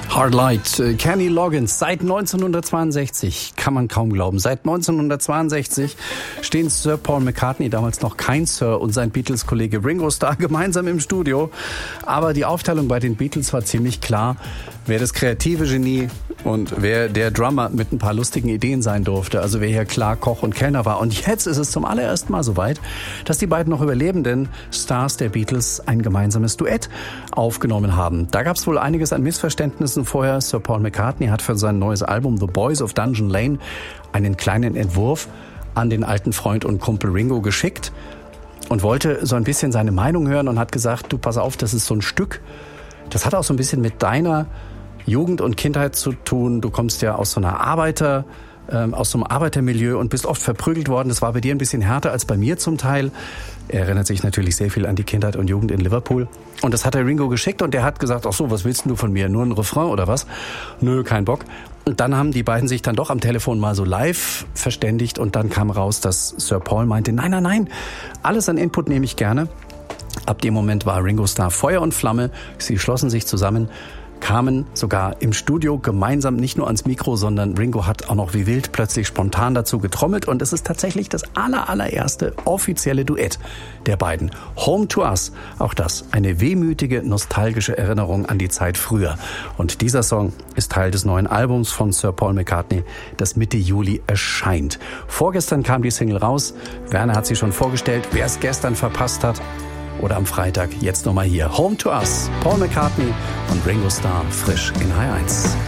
Hard Light, Kenny Loggins, seit 1962, kann man kaum glauben, seit 1962 stehen Sir Paul McCartney, damals noch kein Sir, und sein Beatles-Kollege Ringo Starr gemeinsam im Studio. Aber die Aufteilung bei den Beatles war ziemlich klar, wer das kreative Genie und wer der Drummer mit ein paar lustigen Ideen sein durfte, also wer hier klar Koch und Kellner war. Und jetzt ist es zum allerersten Mal soweit, dass die beiden noch überlebenden Stars der Beatles ein gemeinsames Duett aufgenommen haben. Da gab es wohl einiges an Missverständnissen vorher. Sir Paul McCartney hat für sein neues Album The Boys of Dungeon Lane einen kleinen Entwurf an den alten Freund und Kumpel Ringo geschickt und wollte so ein bisschen seine Meinung hören und hat gesagt, du pass auf, das ist so ein Stück, das hat auch so ein bisschen mit deiner Jugend und Kindheit zu tun. Du kommst ja aus so einem Arbeitermilieu und bist oft verprügelt worden. Das war bei dir ein bisschen härter als bei mir zum Teil. Er erinnert sich natürlich sehr viel an die Kindheit und Jugend in Liverpool. Und das hat der Ringo geschickt und der hat gesagt, ach so, was willst du von mir? Nur ein Refrain oder was? Nö, kein Bock. Und dann haben die beiden sich dann doch am Telefon mal so live verständigt und dann kam raus, dass Sir Paul meinte, nein, alles an Input nehme ich gerne. Ab dem Moment war Ringo Starr Feuer und Flamme. Sie schlossen sich zusammen, kamen sogar im Studio gemeinsam nicht nur ans Mikro, sondern Ringo hat auch noch wie wild plötzlich spontan dazu getrommelt und es ist tatsächlich das allererste offizielle Duett der beiden. Home to Us, auch das eine wehmütige, nostalgische Erinnerung an die Zeit früher. Und dieser Song ist Teil des neuen Albums von Sir Paul McCartney, das Mitte Juli erscheint. Vorgestern kam die Single raus, Werner hat sie schon vorgestellt, wer es gestern verpasst hat, oder am Freitag, jetzt nochmal hier. Home to Us, Paul McCartney und Ringo Starr, frisch in H1.